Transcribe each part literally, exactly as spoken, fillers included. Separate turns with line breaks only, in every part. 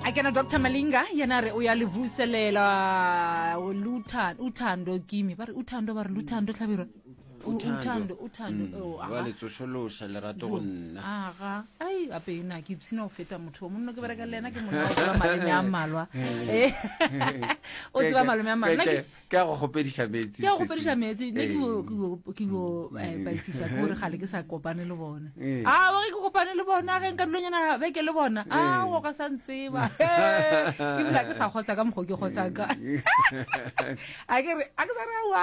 akena Doctor Malinga yena re o ya levuselela uthando uthando kimi bari uthando bari luthando tlhabiro uthando uthando
wa le tsosolosha le rato go nna
aga ai ape nna ke tsina o feta motho mo nna ke bereka le yena ke monna wa maleme a mmalwa eh o tsaba maleme a mmalwa
ke a go gopedisha metsi
ke a go gopedisha metsi ne ke ke go ba isisa gore gale ke sa kopane le bona a ba ke kopane le bona ge nka dlonyana be ke le bona a go ka santse ba ke bla ke sa khotsa ka mgo ke khotsa ka a ke re a ke re wa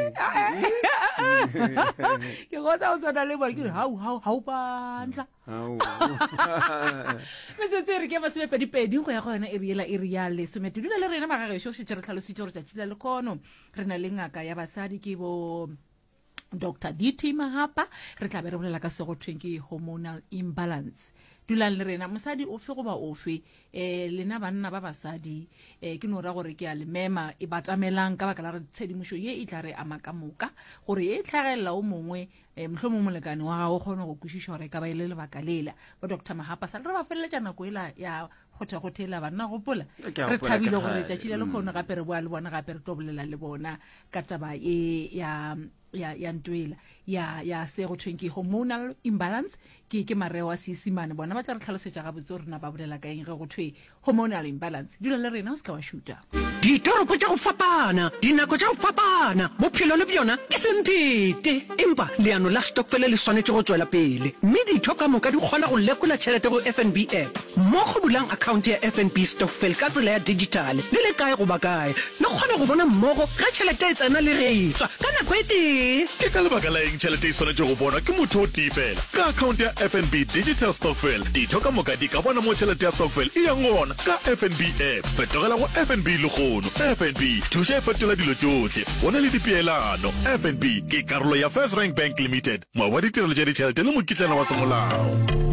ke gotsa o tsana le bona ke hau hau hau bantla
hau
me se tsere ke ba se pedi pedi go ya go yona e riela e riale so metudi le rena ba ga go se tsere tlhalositse gore tšatšila le kono re na le ngaka ya basadi ke bo Doctor D T Mahapa re tla be re bolela ka se go thweng ke hormonal imbalance dulang le rena mosadi o fe go ba ofe eh lena banna ba basadi eh ke no ra gore ke a le mema e batamelang ka baka la re tshedimusho ye e tla re ama ka moka gore e tlhagella o mongwe eh mhlomo molekane wa ga o gone go kwishisha gore ka ba ile le baka lela ba Doctor Mahapa sa re ba felletša nako ela ya gotha go thela bana go pola re thabile gore tšatšile le khona gape re bua le bona gape re tobolela le bona ka taba e ya ya ya ntwela ya ya se go thweng ke hormonal imbalance ke ke mareo a sisimane bona ba tla re tlhalosetsa ga botse rena ba bolela ka eng ge go thwe hormonal imbalance dilo le rena o ska wa shoota
ditoropo tša go fapana dinako tša go fapana bophelo le bjona ke sempete empa leano la stokfele le swanetše go tswela pele mme ditho ka moka di kgona go lekola tšhelete go F N B app mo go bulang account ya F N B stokfel ka tsela ya digital le le kae go ba kae le kgona go bona mmogo ga tšhelete e tsena le ge e tswa ka nako e tee
ke ka lebaka la eng tšhelete e swanetše go bona ke motho o tee fela ka account ya F N B digital stokfel ditho ka moka di ka bona mo tšhelete ya stokfel e yang gona ka F N B app fetogela go F N B le kgono F N B thuša e fetola dilo tšohle go na le dipeelano F N B ke karolo ya First Rank Bank Limited moa wa ditirelo tša ditšhelete le mokitlana wa semolao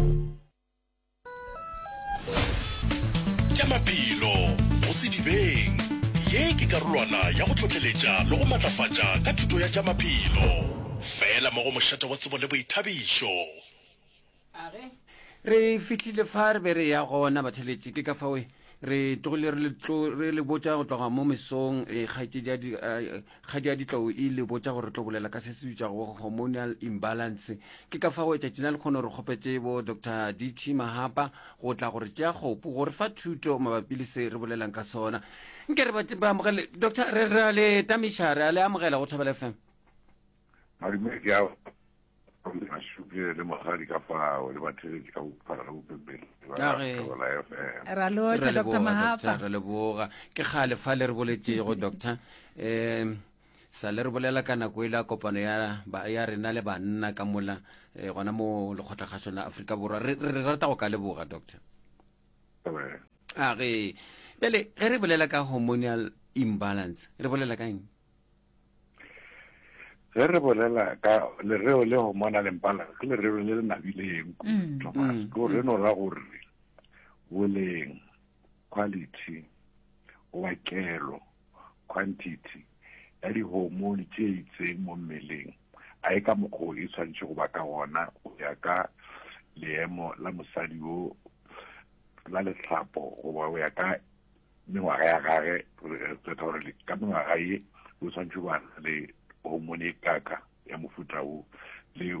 tša maphelo mo sedibeng ye ke karolwana ya go tlotleletša le go matlafatša ka thuto ya tša maphelo fela mo go mošata wa tsebo le boithabišo
re fitlhile fa re be re ya gona batheletši ke ka fawe re togile re le botša go tloga mo mesong kgadi ya ditlou e le botša gore re tlo bolela ka se se bitšago hormonal imbalance ke ka fago tšatšina le kgone re kgopetse bo Doctor D T Mahapa go tla gore tšea kgopo gore fa thuto mabapi le se re bolelang ka sona nke re ba amogele Doctor re ra le tamiša re a le amogela go Thobela F M
a shupile le magadi ka fao le batheletši ka bophara go pepele
ra lotša Doctor Mahapa
re leboga ke kgale fa le re boletšego Doctor um sa le re bolela ka nako e le a kopano ya rena le banna ka mola gona mo lekgotlakgašo la Afrika Borwa re rata go ka leboga Doctor age pele ge re bolela ka hormonal imbalance re bolela ka eng
ge re bolela ka lereo le hormonal imbalance ke lereo le le nabileng ke gore no ra gore boleng quality wakelo quantity ya di-hormone tše itseng mo mmeleng a e ka mokgwa e tshwanetse go ba ka gona go ya ka leemo la mosadi o la letlhapo goba go ya ka mengwaga ya gage tseta gore ka mengwaga ye o tshwanetse go bana le hormone e kaka ya mofuta o le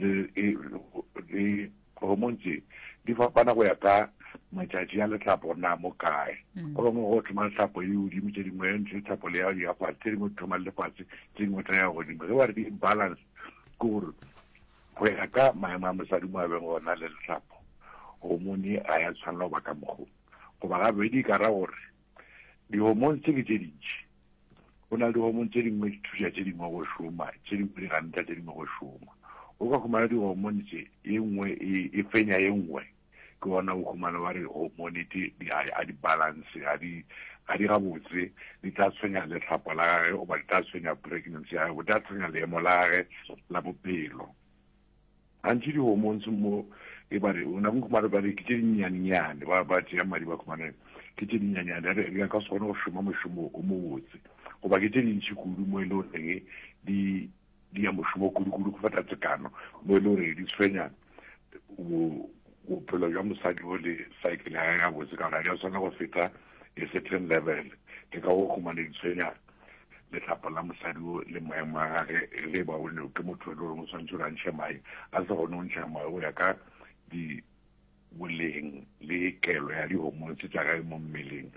le hormone tse di fapana go ya ka matšatši ya letlhapo na mo kae go bangwe go thoma letlhapo e godimo tše dingwe ntse letlhapo le ya ya fatshe tše dingwe thoma le fatshe tše dingwe tša ya godimo ge ba re di-imbalance ke gore go ya ka maemo a mosadi mo a beng gona le letlhapo hormone a ya tshwanela go ba ka mokgo goba gabedi ka ra gore di-hormone tse ke tše dintši go na le di-hormone tše dingwe di thuša tše dingwe go šoma tše dingwe di ganta tše dingwe go šoma o ka khumana di-hormone tše ye nngwe e fenya ye nngwe ke bona o khumana ba re hormone di a di-balance a di gabotse di tla tshwenya letlhapo la gage oba di tla tshwenya pregnancy ya gage di tla tshwenya leemo la gage la bophelo gantši di-hormones mo e bare o na khumana ba re ke tše dinnyanenyane ba tšea madi ba khumana ke tše dinnyanenyane di ka se kgone go šoma mošomo o mobotse goba ke tše dintši kudu mo e le goreng di di ya mošomo kudu-kudu go feta tsekano mo e le gore di tshwenya bophelo jwa mosadi o le cycle ya ya botse ka ra sona go feta a certain level ke ka go khumana ditshwenya le tlhapa la mosadi o le maemo a gage le ba o ne ke motho le mo swantse ra ntsha mai a se go no ntsha mai o ya ka di boleng le kelo ya di hormones tsa ga mo mmeleng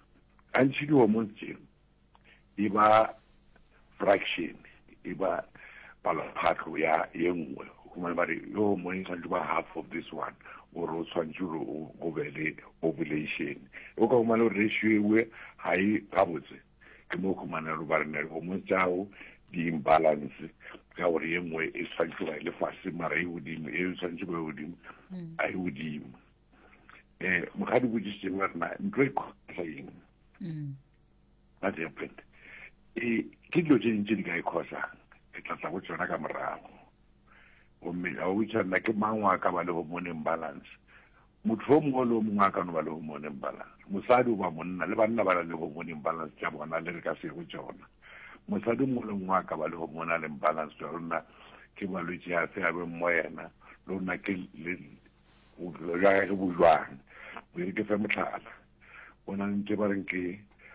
a ntse di hormones tse e ba fraction e ba palo phatlo ya yengwe kuma ba re yo mo in tshwanetse ba half of this one o ro tshwanetse go be le ovulation o ka uma le ratio we hai gabotse ke mo kuma na ro ba re ne hormones tsao di imbalance ka gore yengwe e tshwanetse ba le fase mara e udimo e tshwanetse ba udimo ai udimo eh mogadi go just wa na ntwe ko saying mm that's happened e ke dilo tse dintse di ka ikhosa ke tla tla go tsona ka morago o mme a o itse na ke mangwa ka ba le hormone imbalance motho o mongwe le mongwe ka no ba le hormone imbalance mosadi o ba monna le banna ba le hormone imbalance tsa bona le re ka se go tsona mosadi mo le mongwe ka ba le hormonal imbalance tsa rona ke ba le tsa se a be moyena lo na ke le o ya ga go jwang o re ke fa motlhala ona ntse ba reng ke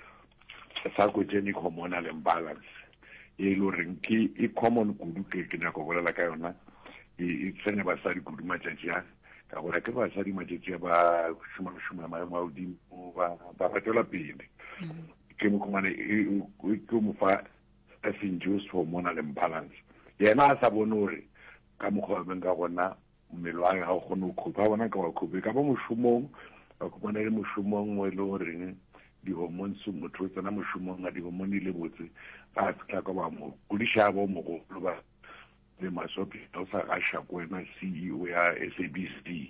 psychogenic hormonal imbalance e lo reng ke e common kudu ke ke na go bolela ka yona e tsene ba sa di kudu matšatši a ka gore ke ba sa di matšatši ba shuma shuma ma ma di ba ba ba tola pele ke mo komane e ke mo fa induced hormonal imbalance yena a sa bonore ka mo go benga gona mmelo wa ga go no khupha bona ka wa khuphe ka ba moshumong ba go bona le moshumong mo le reng di hormones mo tsotsa na moshumong ga di hormone le botse ba tla ka ba mo go di shaba mo go ba le masopi o sa ga sha ko na C E O ya S A B C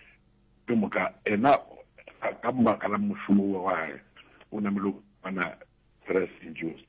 ke mo ka ena ka ba ka la moshumo wa ga o na melo ana stress induced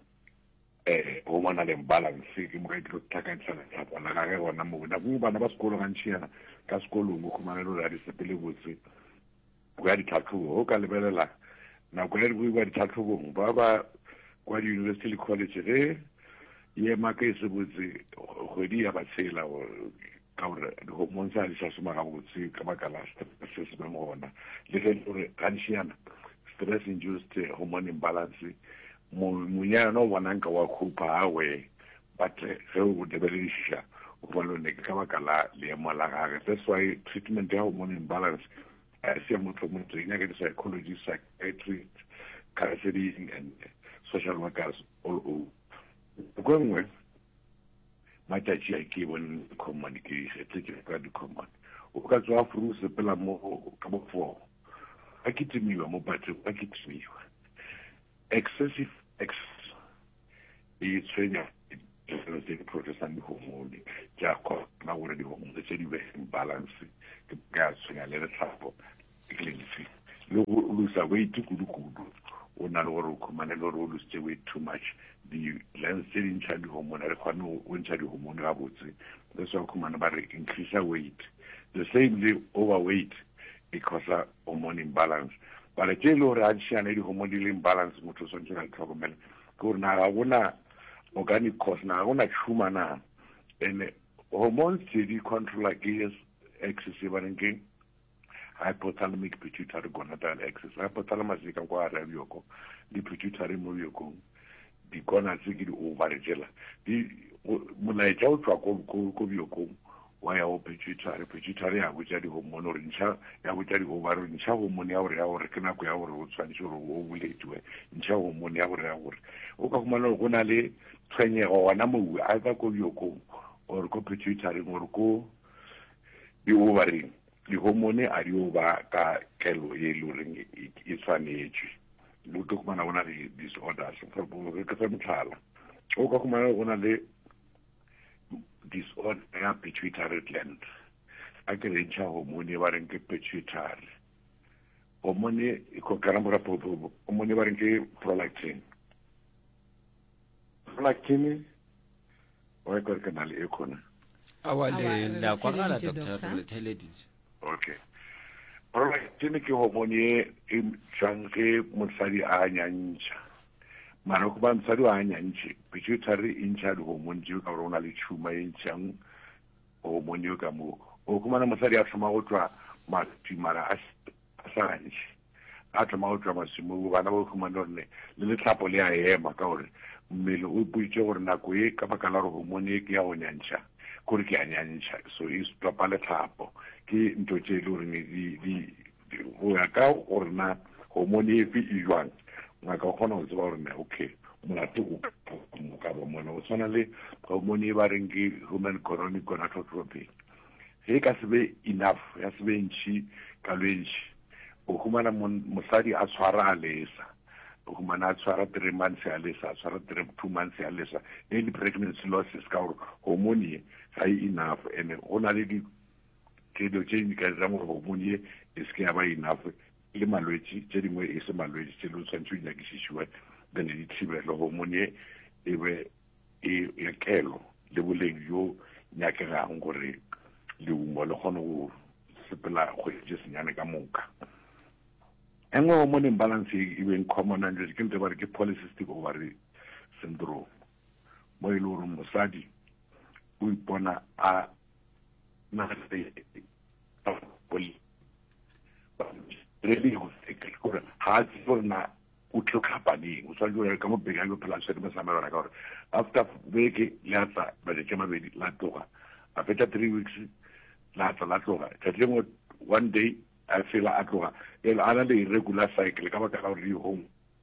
eh hormonal imbalance ke mo ka tlo tlhakantsha tsa bona ga ga bona mo na go bana ba sekolo ga ntšhiana ka sekolo mo go manelo ya di sepele botse go ya di tlhatlhobo o ka lebelela na go ya di go di tlhatlhobong ba ba kwa di university college re ye maka e se botse go di ya ba tsela o ka gore di hormones a di sa soma ga botse ka baka la stress se mo gona le ge gore ga ntšhiana stress induced hormone imbalance mo munya no bona nka wa khupha awe but ge o debelisha o bona ne ka baka la le mola ga that's why treatment ya hormone imbalance I see motho mo tsenya ke psychologist psychiatrist counseling and social workers all over go ngwe matšatši a ke bon communication tse ka di common o ka tswa furu se pela mo ka bo fo a ke timiwa mo batho a ke timiwa excessive ex e tsenya le protestant hormone ja ko na gore di hormone tse di be imbalance ke ka tsenya le tsapo ke le fi le go sa weight kudu kudu o na le gore o khumane le gore o lose weight too much the lens tse di ntšha di hormone re kgone o ntšha di hormone ga botse that's why khumane ba re increase weight the same le overweight because of hormone imbalance but ke le gore a ntšhiane di hormone di imbalance motho o swantse ga tlhokomela ke gore na ga bona organic cause na ga bona tšhuma na and hormones tse di control ke excessive ranking hypothalamic pituitary gonadal axis hypothalamus e ka kwa ra bioko di pituitary mo bioko di kona tse ke di overjela di molaetša o tswa ko ko bioko wa ya o pituitary pituitary ya go ja di hormone re ntsha ya go ja di over ntsha hormone ya gore ya gore ke nako ya gore o tshwanetse gore o buletwe ntsha hormone ya gore ya gore o ka kumana go na le tshwenyego wana mo a ka ko bioko or ko pituitary ngore ko di overing di hormone a di over ka kelo ye loreng e tshwanetse lo to kumana bona le disorders for bo ke fa mtlhala o ka kumana bona le disorder ya pituitary gland a ke le ntsha hormone ba reng ke pituitary hormone e ko karamba ra popo hormone ba reng ke prolactin prolactin o e ko re kana le e khona
awale la kwa la doctor le teledit
okay prolactin ke hormone e tsang ke mosadi a nyantša mara go ba mosadi a nyantše pituitary in charge hormone jo ka rona le tshuma e ntšang hormone yo ka mo o khumana mosadi a thoma go tswa matimara a sa ntse a thoma go tswa masimo bana bo khumana rone le letlhapo le a ema ka gore mmele o puitse gore nako e ka baka la gore hormone e ke ya go nyantsha gore ke a nyantsha so e stopa letlhapo ke ntho tse le gore di go ya ka gore na hormone e fi e jwang ngaka o kgona go tseba gore na okay molato o ka ba mona o tshwana le hormone e ba reng ke human chorionic gonadotropin he ka sebe enough ya sebe ntši ka lwentši o humana mosadi a tshwara a lesa o humana a tshwara three months a lesa a tshwara two months a lesa e le pregnancy losses ka gore hormone ga e enough and go na le di kelo tše di ka dirang gore hormone e e se ke ya ba enough le malwetši tše dingwe e se malwetši tše le o tshwanetse o nyakišišiwe then di thibelo hormone e be e ya kelo le boleng jo nyakegang gore leumo le kgone go sepela kgwedi senyane ka moka engwe hormone imbalance e beng common and ke ntse ba re ke polycystic ovary syndrome mo e le gore mosadi o ipona a na le poli really go take gore ha tse gore na o tlo kapaneng o tshwanetse go ka mo bega go phela se mo samela ka gore after beke le atsa ba le kema bedi la toga after three weeks la tsa la toga ka tlemo one day a fela a toga el ana le irregular cycle ka ba ka gore di home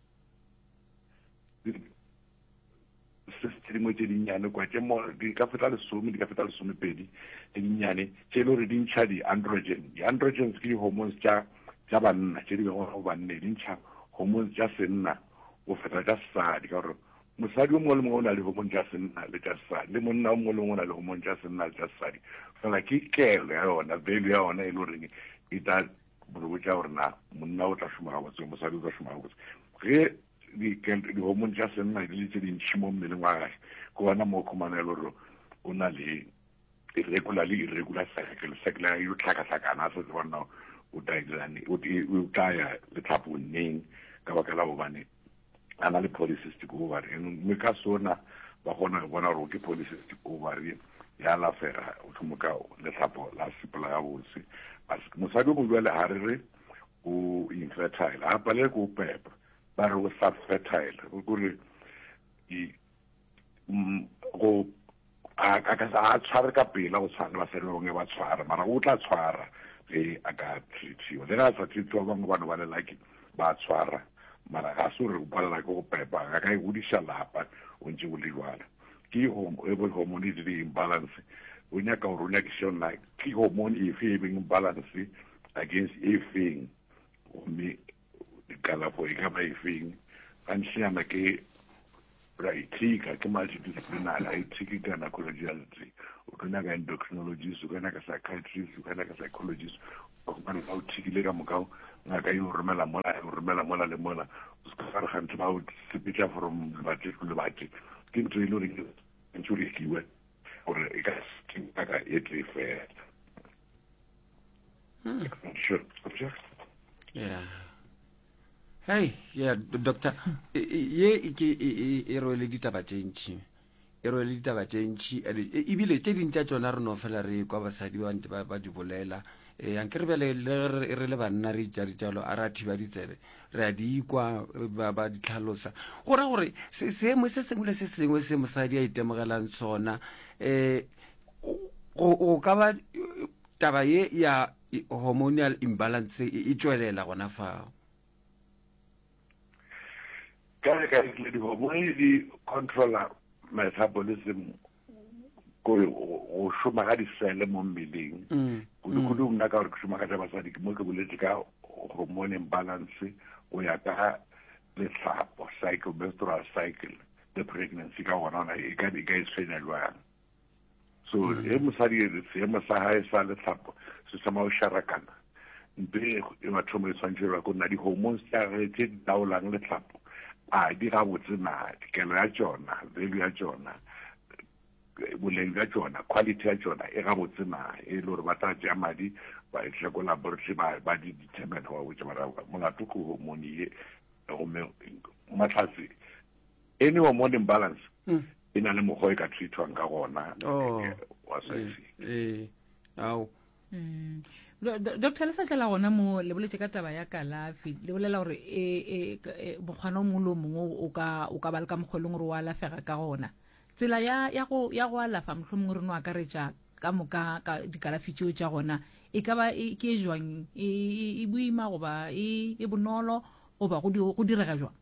system mo tse di nyane kwa tse mo di ka feta le somi di ka feta le somi pedi di nyane tse lo re di ntsha di androgen di androgens ke hormones tsa tsa banna tse di go go banne di ntsha hormones tsa senna o feta tsa sa di ka gore mosadi o mongwe le mongwe o na le hormone tsa senna le tsa sa le monna o mongwe le mongwe o na le hormone tsa senna le tsa sa di fela ke kelo ya yona value ya yona e lo reng e ta bo tsa gore na monna o tla shuma ga botse mosadi o tla shuma ga botse ge di di hormone tsa senna di le tse dintšhi mo mmeleng wa gage ke bona mo khumana le gore o na le irregularly irregular cycle cycle ya yo tlhakatlhakana se bona o tailane o o taya le thapo neng ka baka la bobane ana le polycystic ovary mme ka sona ba gona bona ro ke polycystic ovary ya la fera o tlomoka le thapo la sipela ga botse as mosadi mo bua le harere o infertile a pale go pepa ba re o subfertile o gore i go a ka sa tshwara ka pela go tshwana ba sere bongwe ba tshwara mara o tla tshwara ge a ka treatiwa le ga sa treatiwa bangwe bana ba le like ba tshwara mara ga se re o palela ke go pepa ga ka e godisa lapa o ntse o le jwala ke hormone di imbalance o nyaka gore o nyakise like ke hormone e fe e beng balance against e feng mme kalafo e ka ba e feng a ntsiana ke right tika ke multidisciplinary I tiki ka gynecologists o kana ka endocrinologist o kana ka psychiatrist o kana ka psychologist o kana ka o tikile ka mokao ngaka yo romela mola yo romela mola le mola o ska fara ga ntse ba o sepitsa from batho le batho ke ntse ile re ntse re kiwe gore e ka ka e tle fe sure
yeah. Hey, yeah, doctor. Ye ke e roele ditaba tše ntši. E roele ditaba tše ntši. E bile tše dintša tšona re no fela re kwa basadi ba ntse ba di bolela. Eh anke re bele re le banna re tša ditšalo a ra thiba ditsebe. Re a di kwa ba ba di tlhalosa. Gore gore se seemo se sengwe le se sengwe se mosadi a itemogelang sona eh go ka ba taba ye ya hormonal imbalance e tšwelela gona fao.
Ka ka di hormone di controller metabolism go o shuma ga di sele mo mmeleng go di go nna ka gore ke shuma ka tsa basadi mo ke boletse ka hormone imbalance o ya ka le tsapo cycle menstrual cycle the pregnancy ka ona e ka di ga isena lwa so e mosadi e se mo sa ha sa le tsapo se sama o sharakana mbe e batho mo tshwantshe go nna di hormones tsa re tse daolang le tsapo a di ga botse na dikelo ya tsona value ya tsona boleng ya tsona quality ya tsona e ga botse na e le gore ba tla tšea madi ba e tla go laboratory ba ba di determine wa botse mara molato ko hormone ye go me matlhatse any hormone imbalance e na le mogo e ka treatwang ka gona
wa sa eh au
Mm. Doctor le sa tlela gona mo le boletse ka taba ya kalafi le bolela gore e e bogwana mo lo mongwe o ka o ka ba le ka mogolong re wa lafega ka gona tsela ya ya go ya go alafa mohlomong re no akaretša ka moka ka dikalafi tšeo tša gona e ka ba ke e jwang e buima goba e bonolo goba go direga jwang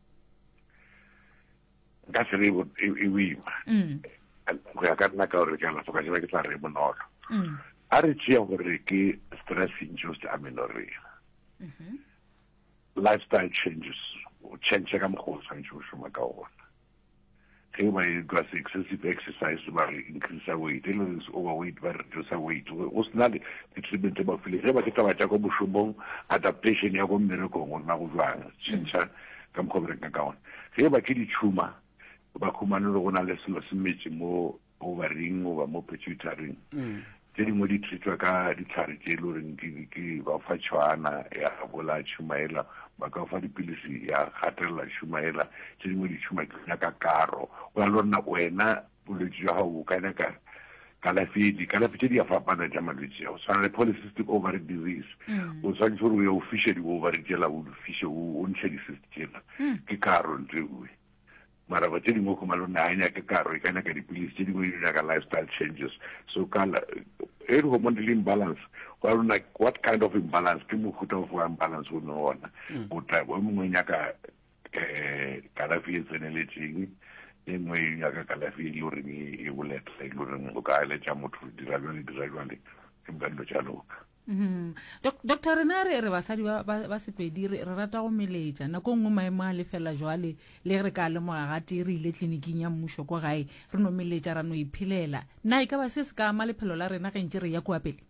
ka se re e buima go ya ka nna ka gore ke alafa ka jela ke tla re bonolo a re tšea gore ke stress-induced amenorrhea. Mm-hmm. Lifestyle changes, change ka mokgwa o tshwanetse o šoma ka ona. Ge ba e ka se excessive exercise ba re increase weight, e le overweight ba reduce weight. O sena le treatment ba file. Ge ba ke taba tša ko mošomong, adaptation ya go mmerekong o nna go jwang, change ka mokgwa ba ka ona. Ge ba ke ditšhuma, ba khumane le go na le selo se metse mo overing o ba mo pituitary. Mm. Tse dingwe di treatwa ka ditlhare tse e le goreng ke ba fa tshwana ya bola tšhumaela ba ka fa dipilisi ya gatelela tšhumaela tse dingwe di tšhuma ke nyaka karo go na le gorena wena bolwetse jwa gago o ka nyaka kalafi dikalafi tse di a fapana tša malwetse ao tshwana le polycystic ovary disease o tshwanetse gore o ye o fiše di-ovary tsela o fiše o ntshe di-cyst tsela ke karo ntse ue mara ba tse dingwe go malone a nyaka karo e ka nyaka dipilisi tse dingwe di nyaka lifestyle changes so kala e re hormonal imbalance go rona what kind of imbalance ke mofuta of imbalance o no ona o tla bo mongwe nyaka eh kalafi e tseneletseng e nngwe nyaka kalafi e le gore e boleta e le gore o ka le tša motho dira jwale dira jwale ke mbalo tša loka.
Mm. Doctor rena re re basadi ba ba sepedi re rata go meletša nako nngwe maemo a lefela jwale le re ka le mogagati re ile tleliniking ya mmušo ko gae re no meletša ra no iphelela na e ka ba se se ka ama lephelo la rena ge ntse re ya kua pele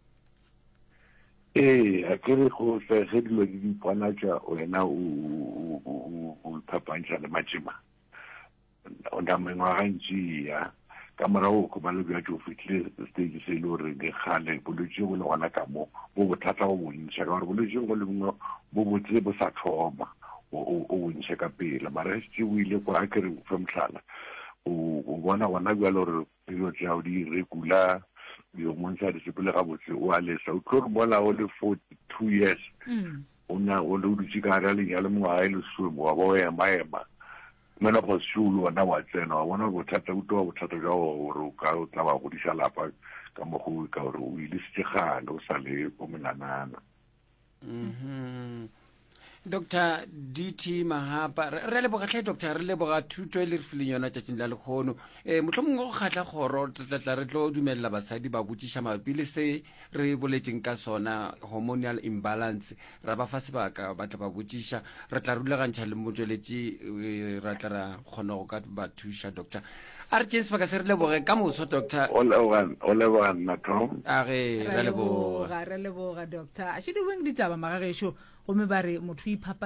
ee a ke re go se dilo di dipona tša wena o iphapantša le matšema o na mengwaga ntši ya ka morago go ba le bja tšo fitlhile stage se e le gore ke kgale bolwetse go le gona ka mo bo bothata bo bontšha ka gore bolwetse go le bongwe bo botse bo sa thoma o bontšha ka pele mara se o ile kwa a ke re fe motlhala o bona gona bjale gore dilo tšao di regula yo montsha di sepele ga botse o a lesa o tlo re bona o le forty-two years o na o le o dutse ka gare a lenyalo mongwaga e lesome wa ba o ema-ema mena go sulu wana wa tsena wa bona go thata o toa bothata jwa gore o ka o tla ba godisa lapa ka mogo ka gore o ile se gane o sa le o menanana.
Mhm. Doctor D T Mahapa re le bogatlhe doctor re le boga thuto le re fileng yona tšatšing la lekgono eh mohlomong go kgatla kgoro tla re tlo dumella basadi ba botšiša mabapi le se re boletseng ka sona hormonal imbalance ra ba fa sebaka ba tla ba botšiša re tla rulagantšha le motsweletši ra tla ra kgona go ka ba thuša doctor a re tšeng sebaka se re leboge ka moso doctor
o leboga nna Tom
a ge re leboga
re leboga doctor a šedi beng ditaba magagešo gomme ba re motho o iphapa